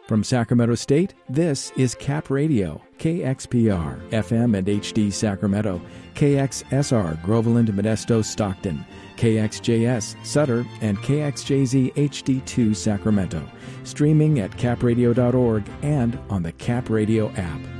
From Sacramento State, this is Cap Radio, KXPR, FM and HD Sacramento, KXSR, Groveland, Modesto, Stockton, KXJS, Sutter, and KXJZ HD2 Sacramento. Streaming at capradio.org and on the Cap Radio app.